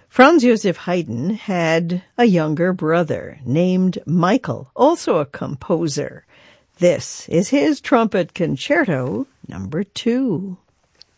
Franz Joseph Haydn had a younger brother named Michael, also a composer. This is his Trumpet Concerto No. 2.